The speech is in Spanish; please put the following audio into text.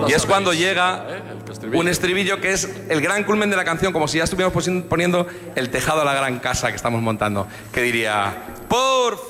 Y es cuando llega un estribillo que es el gran culmen de la canción, como si ya estuviéramos poniendo el tejado a la gran casa que estamos montando. Que diría, por